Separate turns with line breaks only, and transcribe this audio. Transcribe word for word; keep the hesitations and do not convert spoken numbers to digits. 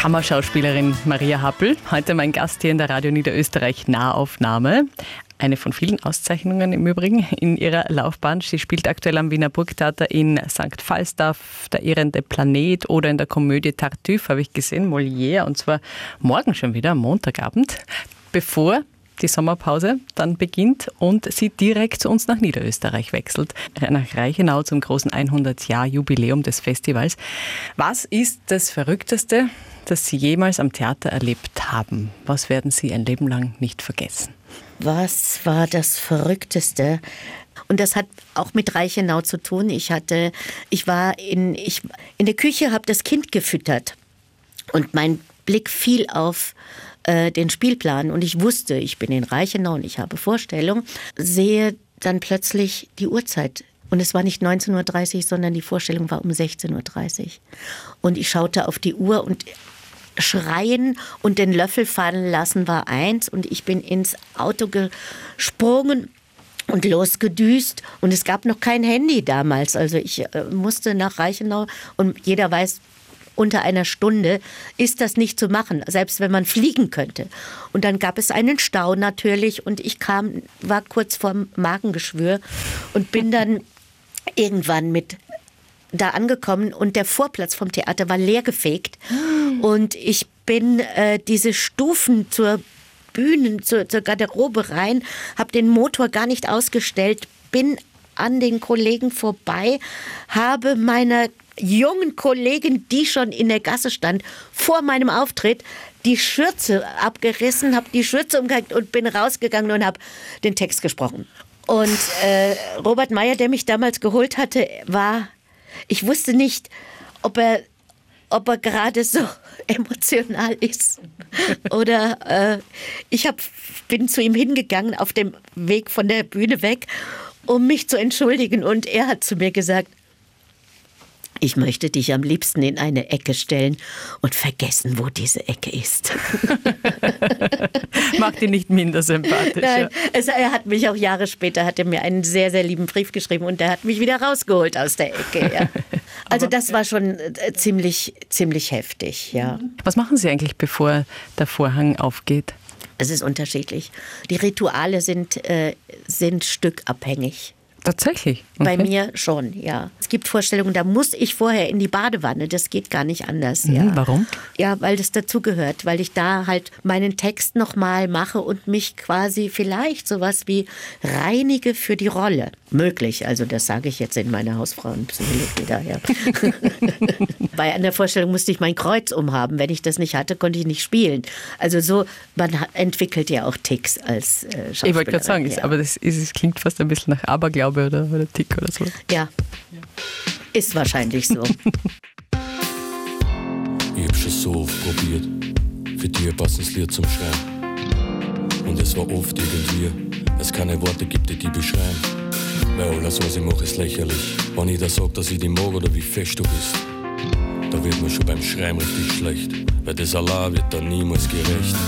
Kammerschauspielerin Maria Happel, heute mein Gast hier in der Radio Niederösterreich Nahaufnahme. Eine von vielen Auszeichnungen im Übrigen in ihrer Laufbahn. Sie spielt aktuell am Wiener Burgtheater in Sankt Falstaff, Der irrende Planet oder in der Komödie Tartuffe, habe ich gesehen, Molière, und zwar morgen schon wieder, am Montagabend, bevor die Sommerpause dann beginnt und sie direkt zu uns nach Niederösterreich wechselt, nach Reichenau zum großen hundert-Jahr-Jubiläum des Festivals. Was ist das Verrückteste, das Sie jemals am Theater erlebt haben? Was werden Sie ein Leben lang nicht vergessen?
Was war das Verrückteste? Und das hat auch mit Reichenau zu tun. Ich hatte, ich war in, ich, in der Küche, habe das Kind gefüttert und mein Blick fiel auf äh, den Spielplan und ich wusste, ich bin in Reichenau und ich habe Vorstellung, sehe dann plötzlich die Uhrzeit. Und es war nicht neunzehn Uhr dreißig, sondern die Vorstellung war um sechzehn Uhr dreißig. Und ich schaute auf die Uhr und schreien und den Löffel fallen lassen war eins. Und ich bin ins Auto gesprungen und losgedüst. Und es gab noch kein Handy damals. Also ich äh, musste nach Reichenau und jeder weiß, unter einer Stunde ist das nicht zu machen, selbst wenn man fliegen könnte. Und dann gab es einen Stau natürlich und ich kam, war kurz vorm Magengeschwür und bin dann irgendwann mit da angekommen und der Vorplatz vom Theater war leergefegt. Und ich bin äh, diese Stufen zur Bühne, zur, zur Garderobe rein, habe den Motor gar nicht ausgestellt, bin an den Kollegen vorbei, habe meiner jungen Kollegin, die schon in der Gasse stand, vor meinem Auftritt die Schürze abgerissen, habe die Schürze umgehängt und bin rausgegangen und habe den Text gesprochen. Und äh, Robert Meyer, der mich damals geholt hatte, war, ich wusste nicht, ob er, ob er gerade so emotional ist oder äh, ich hab, bin zu ihm hingegangen auf dem Weg von der Bühne weg, um mich zu entschuldigen, und er hat zu mir gesagt: Ich möchte dich am liebsten in eine Ecke stellen und vergessen, wo diese Ecke ist.
Macht ihn nicht minder sympathisch.
Nein, also er hat mich auch Jahre später, hat er mir einen sehr, sehr lieben Brief geschrieben und der hat mich wieder rausgeholt aus der Ecke. Ja. Also das war schon ziemlich, ziemlich heftig, ja.
Was machen Sie eigentlich, bevor der Vorhang aufgeht?
Es ist unterschiedlich. Die Rituale sind, äh, sind stückabhängig.
Tatsächlich? Okay.
Bei mir schon, ja. Es gibt Vorstellungen, da muss ich vorher in die Badewanne. Das geht gar nicht anders.
Mhm,
ja.
Warum?
Ja, weil das dazugehört, weil ich da halt meinen Text nochmal mache und mich quasi vielleicht sowas wie reinige für die Rolle. Möglich, also das sage ich jetzt in meiner Hausfrauenpsychologie daher. Bei einer Vorstellung musste ich mein Kreuz umhaben. Wenn ich das nicht hatte, konnte ich nicht spielen. Also so, man entwickelt ja auch Ticks als äh, Schauspielerin.
Ich wollte gerade sagen,
ja.
aber das, ist, das klingt fast ein bisschen nach Aberglaube oder, oder Tick oder so.
Ja, ist wahrscheinlich so.
Ich hab schon so oft probiert, für dich ein passendes Lied zum Schreiben. Und es war oft irgendwie, es keine Worte gibt, die die beschreiben. Weil alles, was ich mache, ist lächerlich. Wenn ich da sag, dass ich dich mag oder wie fest du bist, da wird mir schon beim Schreiben richtig schlecht. Weil das allein wird dann niemals gerecht.